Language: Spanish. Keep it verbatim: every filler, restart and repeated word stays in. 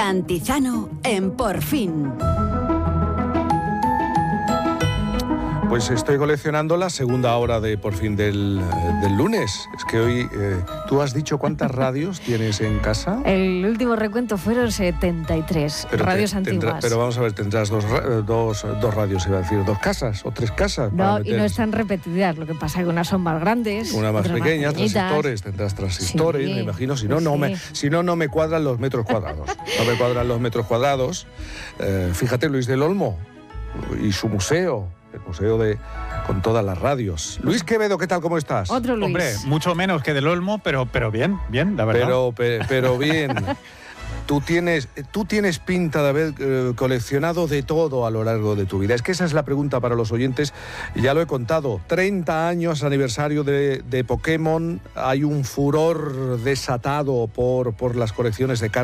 Cantizano en Por Fin. Pues estoy coleccionando la segunda hora de Por Fin del, del lunes. Es que hoy, eh, ¿tú has dicho cuántas radios tienes en casa? El último recuento fueron setenta y tres Pero radios te, antiguas. Tendrá, pero vamos a ver, tendrás dos, dos, dos radios, iba a decir, dos casas o tres casas. No, y no están repetidas. Lo que pasa es que unas son más grandes, una más pequeña, transistores, tendrás transistores, sí, me imagino. Si no, sí. no me, si no, no me cuadran los metros cuadrados. No me cuadran los metros cuadrados. Eh, fíjate, Luis del Olmo y su museo. El museo de con todas las radios. Luis Quevedo, ¿qué tal? ¿Cómo estás? Otro Luis. Hombre, mucho menos que del Olmo, pero, pero bien, bien, la verdad. Pero, pero, pero bien. Tú tienes, tú tienes pinta de haber eh, coleccionado de todo a lo largo de tu vida. Es que esa es la pregunta para los oyentes. Ya lo he contado. treinta años aniversario de, de Pokémon. Hay un furor desatado por, por las colecciones de cartas.